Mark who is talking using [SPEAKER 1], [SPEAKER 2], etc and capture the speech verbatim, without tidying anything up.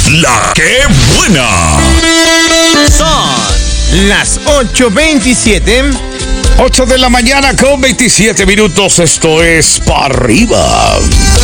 [SPEAKER 1] La que buena.
[SPEAKER 2] Son las ocho veintisiete.
[SPEAKER 1] ocho de la mañana con veintisiete minutos. Esto es Pa' Arriba.